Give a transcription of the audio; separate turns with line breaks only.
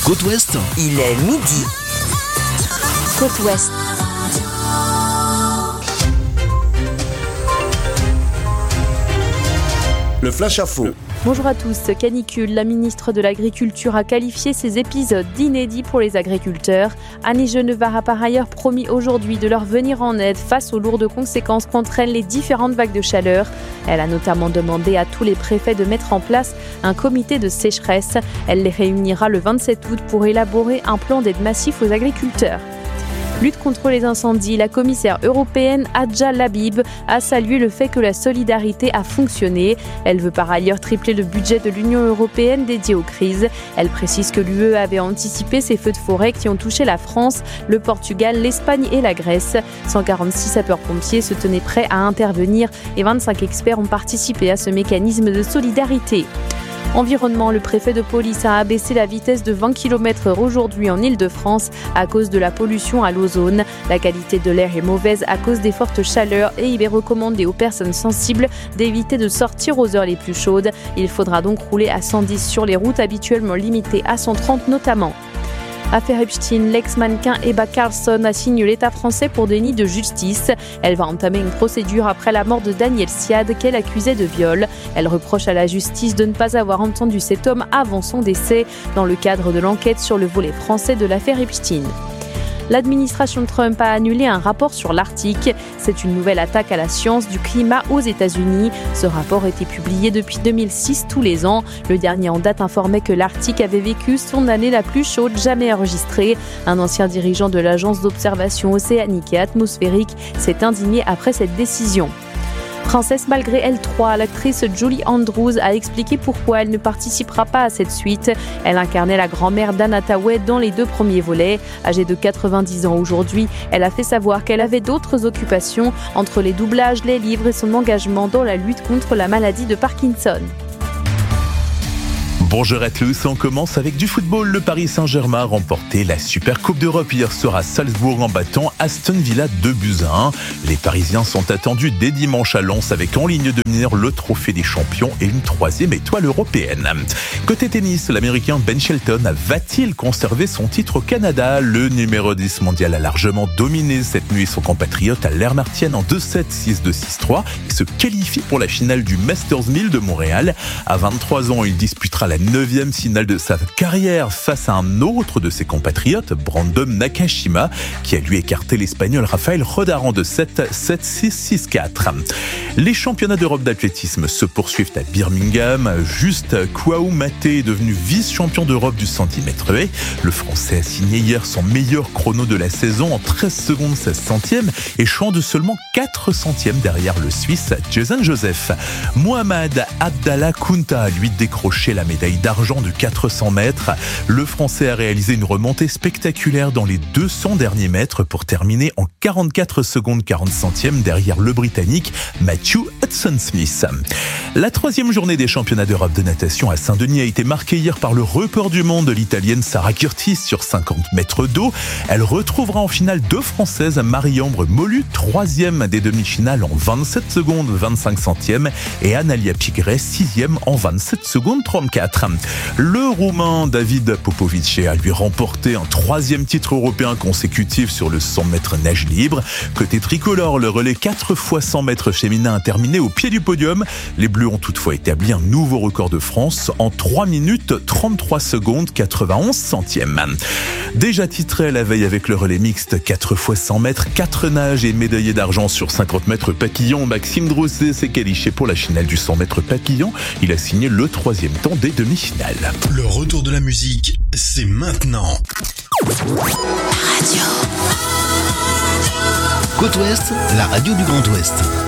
Côte Ouest,
Il est midi. Côte Ouest.
le flash info.
Bonjour à tous. Canicule, la ministre de l'Agriculture a qualifié ces épisodes d'inédits pour les agriculteurs. Annie Genevard a par ailleurs promis aujourd'hui de leur venir en aide face aux lourdes conséquences qu'entraînent les différentes vagues de chaleur. Elle a notamment demandé à tous les préfets de mettre en place un comité de sécheresse. Elle les réunira le 27 août pour élaborer un plan d'aide massif aux agriculteurs. Lutte contre les incendies, la commissaire européenne Hadja Labib a salué le fait que la solidarité a fonctionné. Elle veut par ailleurs tripler le budget de l'Union européenne dédié aux crises. Elle précise que l'UE avait anticipé ces feux de forêt qui ont touché la France, le Portugal, l'Espagne et la Grèce. 146 sapeurs-pompiers se tenaient prêts à intervenir et 25 experts ont participé à ce mécanisme de solidarité. Environnement, le préfet de police a abaissé la vitesse de 20 km/h aujourd'hui en Île-de-France à cause de la pollution à l'ozone. La qualité de l'air est mauvaise à cause des fortes chaleurs et il est recommandé aux personnes sensibles d'éviter de sortir aux heures les plus chaudes. Il faudra donc rouler à 110 sur les routes habituellement limitées à 130 notamment. Affaire Epstein, l'ex-mannequin Ebba Carlsson assigne l'État français pour déni de justice. Elle va entamer une procédure après la mort de Daniel Siad qu'elle accusait de viol. Elle reproche à la justice de ne pas avoir entendu cet homme avant son décès dans le cadre de l'enquête sur le volet français de l'affaire Epstein. L'administration Trump a annulé un rapport sur l'Arctique. C'est une nouvelle attaque à la science du climat aux États-Unis. Ce rapport était publié depuis 2006 tous les ans. Le dernier en date informait que l'Arctique avait vécu son année la plus chaude jamais enregistrée. Un ancien dirigeant de l'agence d'observation océanique et atmosphérique s'est indigné après cette décision. Princesse malgré elle 3, l'actrice Julie Andrews a expliqué pourquoi elle ne participera pas à cette suite. Elle incarnait la grand-mère d'Anne Hathaway dans les 2 premiers volets. Âgée de 90 ans aujourd'hui, elle a fait savoir qu'elle avait d'autres occupations entre les doublages, les livres et son engagement dans la lutte contre la maladie de Parkinson.
Bonjour à tous, on commence avec du football. Le Paris Saint-Germain a remporté la Super Coupe d'Europe hier soir à Salzbourg en battant Aston Villa 2-1. Les Parisiens sont attendus dès dimanche à Lens avec en ligne de mire le trophée des champions et une 3e étoile européenne. Côté tennis, l'Américain Ben Shelton va-t-il conserver son titre au Canada? Le numéro 10 mondial a largement dominé cette nuit son compatriote Ler Martienne en 2-7, 6-2, 6-3 et se qualifie pour la finale du Masters 1000 de Montréal. À 23 ans, il disputera la 9e finale de sa carrière face à un autre de ses compatriotes, Brandon Nakashima, qui a lui écarté l'Espagnol Rafael Rodaran de 7, 7, 6, 6-4. Les championnats d'Europe d'athlétisme se poursuivent à Birmingham. Juste Kouaoumate est devenu vice-champion d'Europe du 110 mètres haies. Le Français a signé hier son meilleur chrono de la saison en 13 secondes 16 centièmes, échouant de seulement 4 centièmes derrière le Suisse Jason Joseph. Mohamed Abdallah Kounta a lui décroché la médaille d'argent de 400 mètres. Le Français a réalisé une remontée spectaculaire dans les 200 derniers mètres pour terminer en 44 secondes 40 centièmes derrière le Britannique Matthew Hudson-Smith. La 3e journée des championnats d'Europe de natation à Saint-Denis a été marquée hier par le record du monde de l'Italienne Sarah Curtis sur 50 mètres d'eau. Elle retrouvera en finale 2 Françaises, Marie-Ambre Molu, 3e des demi-finales en 27 secondes 25 centièmes et Analia Pigret, 6e en 27 secondes 34. Le Roumain David Popovic a lui remporté un 3e titre européen consécutif sur le 100 mètres nage libre. Côté tricolore, le relais 4 x 100 mètres féminin a terminé au pied du podium. Les Bleus ont toutefois établi un nouveau record de France en 3 minutes 33 secondes 91 centièmes. Déjà titré à la veille avec le relais mixte 4 x 100 mètres, 4 nages et médaillé d'argent sur 50 mètres papillon, Maxime Drousset s'est qualifié pour la finale du 100 mètres papillon. Il a signé le 3e temps des demi-finales.
Le retour de la musique, c'est maintenant. Radio. Côte Ouest, la radio du Grand Ouest.